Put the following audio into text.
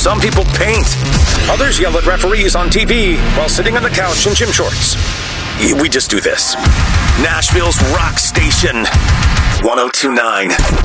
Some people paint. Others yell at referees on TV while sitting on the couch in gym shorts. We just do this. Nashville's rock station, 102.9